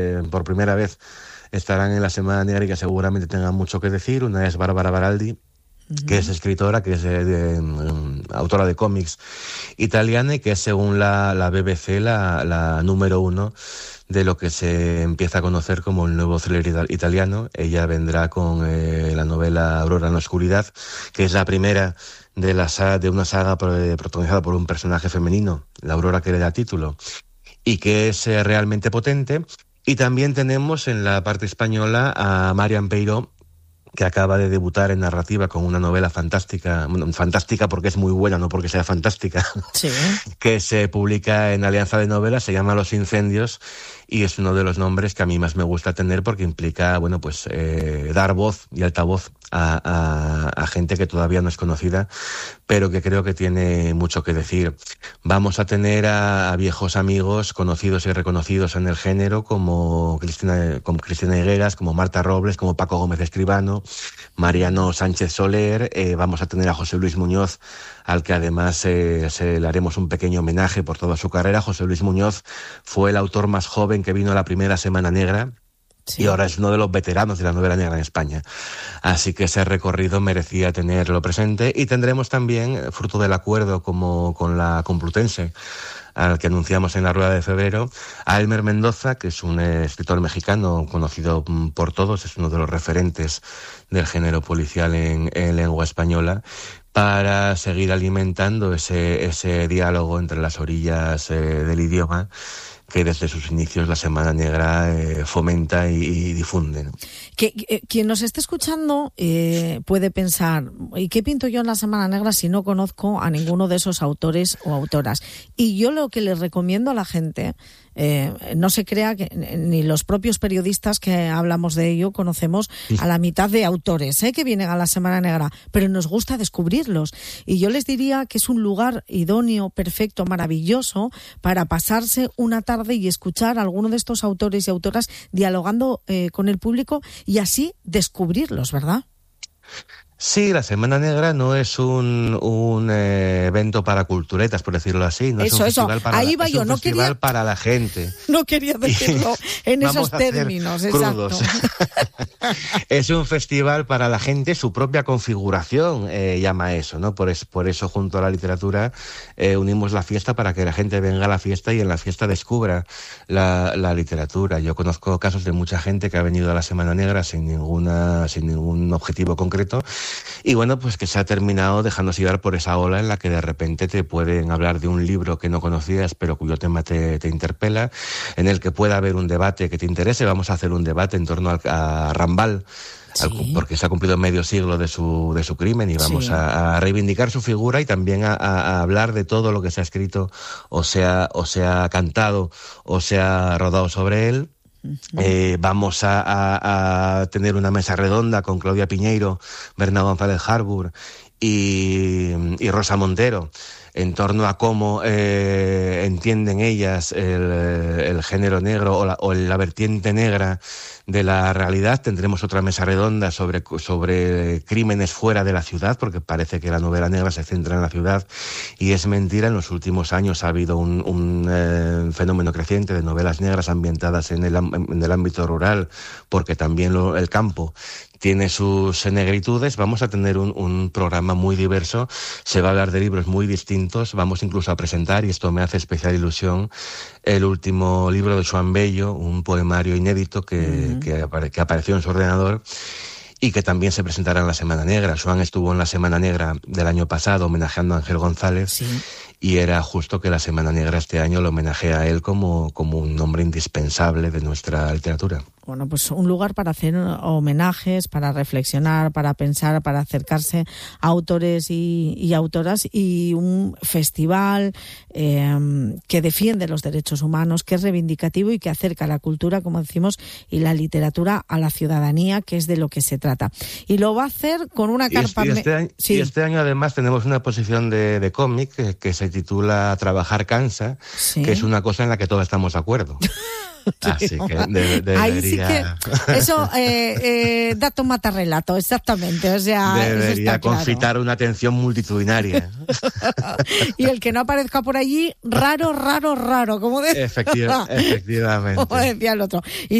por primera vez estarán en la Semana Negra y que seguramente tengan mucho que decir. Una es Bárbara Baraldi, que es escritora, que es autora de cómics italiana y que es, según la BBC, la número 1 de lo que se empieza a conocer como el nuevo thriller italiano. Ella vendrá con la novela Aurora en la oscuridad, que es la primera de una saga protagonizada por un personaje femenino, la Aurora que le da título, y que es realmente potente. Y también tenemos en la parte española a Marian Peiró, que acaba de debutar en narrativa con una novela fantástica, fantástica porque es muy buena, no porque sea fantástica, sí, que se publica en Alianza de Novelas, se llama Los Incendios, y es uno de los nombres que a mí más me gusta tener porque implica, bueno, pues dar voz y altavoz a gente que todavía no es conocida, pero que creo que tiene mucho que decir. Vamos a tener a viejos amigos conocidos y reconocidos en el género, como Cristina Higueras, como Marta Robles, como Paco Gómez Escribano, Mariano Sánchez Soler. Vamos a tener a José Luis Muñoz, al que además le haremos un pequeño homenaje por toda su carrera. José Luis Muñoz fue el autor más joven que vino a la primera Semana Negra. Sí. Y ahora es uno de los veteranos de la novela negra en España. Así que ese recorrido merecía tenerlo presente. Y tendremos también, fruto del acuerdo como con la Complutense, al que anunciamos en la rueda de febrero, a Elmer Mendoza, que es un escritor mexicano conocido por todos, es uno de los referentes del género policial en lengua española, para seguir alimentando ese diálogo entre las orillas del idioma que desde sus inicios la Semana Negra fomenta y difunde, ¿no? Quien nos esté escuchando puede pensar, ¿y qué pinto yo en la Semana Negra si no conozco a ninguno de esos autores o autoras? Y yo lo que les recomiendo a la gente, no se crea que ni los propios periodistas que hablamos de ello conocemos a la mitad de autores que vienen a la Semana Negra, pero nos gusta descubrirlos. Y yo les diría que es un lugar idóneo, perfecto, maravilloso para pasarse una tarde y escuchar a alguno de estos autores y autoras dialogando con el público y así descubrirlos, ¿verdad? Sí, la Semana Negra no es un evento para culturetas, por decirlo así. No es un festival para ahí va yo, no festival quería para la gente. No quería decirlo en esos términos, exacto. Es un festival para la gente, su propia configuración llama eso, ¿no? Por eso, junto a la literatura, unimos la fiesta para que la gente venga a la fiesta y en la fiesta descubra la literatura. Yo conozco casos de mucha gente que ha venido a la Semana Negra sin ningún objetivo concreto. Y bueno, pues que se ha terminado dejándose llevar por esa ola en la que de repente te pueden hablar de un libro que no conocías pero cuyo tema te interpela, en el que pueda haber un debate que te interese. Vamos a hacer un debate en torno a Rambal, sí, porque se ha cumplido medio siglo de su crimen y vamos a reivindicar su figura y también a hablar de todo lo que se ha escrito o se ha cantado o se ha rodado sobre él. Vamos a tener una mesa redonda con Claudia Piñeiro, Bernardo González Harbour y Rosa Montero en torno a cómo entienden ellas el género negro o la vertiente negra de la realidad. Tendremos otra mesa redonda sobre crímenes fuera de la ciudad, porque parece que la novela negra se centra en la ciudad y es mentira. En los últimos años ha habido un fenómeno creciente de novelas negras ambientadas en el ámbito rural, porque también el campo tiene sus negritudes. Vamos a tener un programa muy diverso, se va a hablar de libros muy distintos, vamos incluso a presentar, y esto me hace especial ilusión, el último libro de Joan Bello, un poemario inédito que apareció en su ordenador y que también se presentará en la Semana Negra. Joan estuvo en la Semana Negra del año pasado homenajeando a Ángel González, sí, y era justo que la Semana Negra este año lo homenajea a él como un nombre indispensable de nuestra literatura. Bueno, pues un lugar para hacer homenajes, para reflexionar, para pensar, para acercarse a autores y autoras, y un festival que defiende los derechos humanos, que es reivindicativo y que acerca la cultura, como decimos, y la literatura a la ciudadanía, que es de lo que se trata. Y lo va a hacer con una carpa... Y este año además tenemos una exposición de cómic que se titula Trabajar cansa, sí, que es una cosa en la que todos estamos de acuerdo. Así que debería... Ahí sí que eso, dato mata relato, exactamente. O sea, debería eso concitar una atención multitudinaria. Y el que no aparezca por allí, raro, como Efectivamente. como decía el otro.